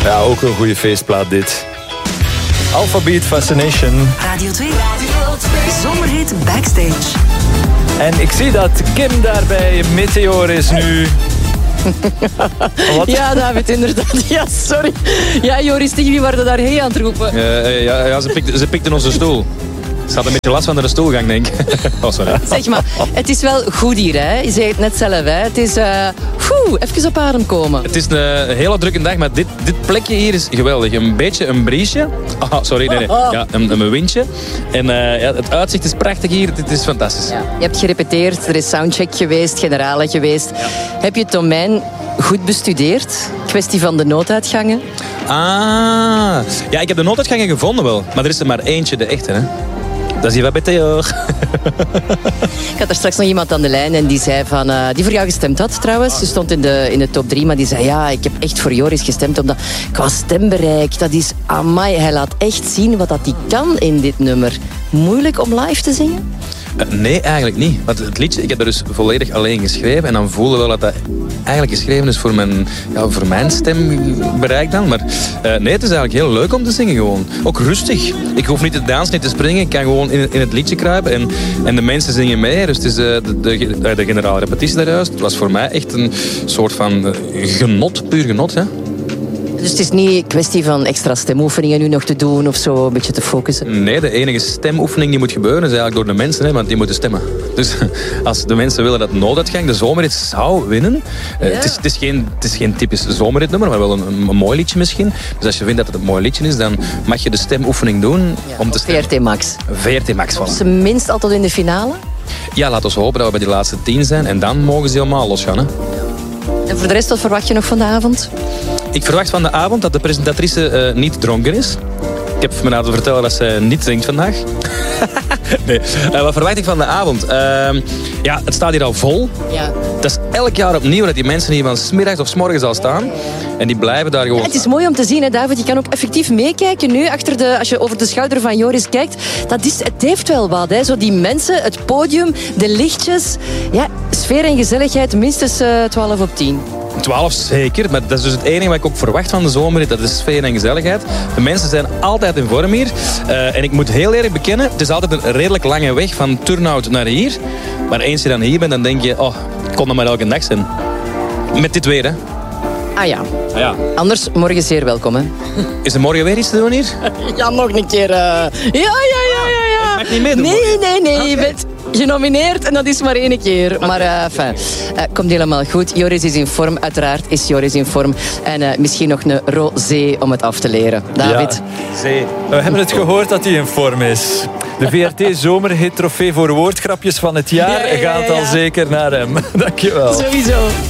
Ja, ook een goede feestplaat dit. Alphabet Fascination. Radio 2. Zomerhit Backstage. En ik zie dat Kim daarbij Meteor is nu. Wat? Ja, David, inderdaad. Ja, sorry. Ja, Joris, tegen wie waren daar hey aan het roepen? Ze pikten onze stoel. Ze had een beetje last van de stoelgang, denk ik. Oh, sorry. Zeg maar, het is wel goed hier, hè? Je zei het net zelf, hè? Het is, even op adem komen. Het is een hele drukke dag, maar dit plekje hier is geweldig. Een beetje een briesje. Nee. Ja, een windje. En het uitzicht is prachtig hier. Dit is fantastisch. Ja. Je hebt gerepeteerd, er is soundcheck geweest, generale geweest. Ja. Heb je het domein goed bestudeerd? Kwestie van de nooduitgangen? Ja, ik heb de nooduitgangen gevonden wel. Maar er is er maar eentje, de echte, hè. Dat is hier wat beter, hoor. Ik had er straks nog iemand aan de lijn en die zei van... die voor jou gestemd had, trouwens. Ze stond in de top 3, maar die zei... Ja, ik heb echt voor Joris gestemd, omdat qua stembereik... Dat is, amai, hij laat echt zien wat dat hij kan in dit nummer. Moeilijk om live te zingen? Nee, eigenlijk niet. Want het liedje, ik heb dat dus volledig alleen geschreven. En dan voelde wel dat eigenlijk geschreven is voor mijn stembereik dan. Maar nee, het is eigenlijk heel leuk om te zingen gewoon. Ook rustig. Ik hoef niet te dansen, niet te springen. Ik kan gewoon in het liedje kruipen. En de mensen zingen mee. Dus het is de generale repetitie daarjuist. Het was voor mij echt een soort van genot, puur genot, hè. Dus het is niet een kwestie van extra stemoefeningen nu nog te doen of zo een beetje te focussen? Nee, de enige stemoefening die moet gebeuren is eigenlijk door de mensen, hè, want die moeten stemmen. Dus als de mensen willen dat nooduitgang de zomerhit zou winnen... Ja. Het is geen typisch zomerhitnummer, maar wel een mooi liedje misschien. Dus als je vindt dat het een mooi liedje is, dan mag je de stemoefening doen om te stemmen. VRT Max. VRT Max, Op zijn minst al tot in de finale? Ja, laten we hopen dat we bij die laatste 10 zijn en dan mogen ze helemaal losgaan. Hè. En voor de rest, wat verwacht je nog van de avond? Ik verwacht van de avond dat de presentatrice niet dronken is. Ik heb me laten vertellen dat ze niet drinkt vandaag. Nee. Wat verwacht ik van de avond? Het staat hier al vol. Ja. Dat is elk jaar opnieuw dat die mensen hier van 's middags of 's morgens al staan. En die blijven daar gewoon. Ja, het is mooi om te zien, hè, David. Je kan ook effectief meekijken nu. Als je over de schouder van Joris kijkt. Het heeft wel wat. Hè. Zo die mensen, het podium, de lichtjes. Ja, sfeer en gezelligheid minstens 12 op 10. 12 zeker, maar dat is dus het enige wat ik ook verwacht van de zomer. Dat is sfeer en gezelligheid. De mensen zijn altijd in vorm hier. En ik moet heel eerlijk bekennen, het is altijd een redelijk lange weg van Turnhout naar hier. Maar eens je dan hier bent, dan denk je, kon dat maar elke dag zijn. Met dit weer, hè. Ah ja. Anders morgen zeer welkom, hè. Is er morgen weer iets te doen hier? Ja, nog een keer. Ja. Ik mag niet meedoen. Nee. Okay. Je bent genomineerd en dat is maar 1 keer. Okay. Maar komt helemaal goed. Joris is in vorm, uiteraard is Joris in vorm. En misschien nog een rosé om het af te leren. David? Ja, zee. We hebben het gehoord dat hij in vorm is. De VRT Zomerhit trofee voor woordgrapjes van het jaar gaat al zeker naar hem. Dankjewel. Sowieso.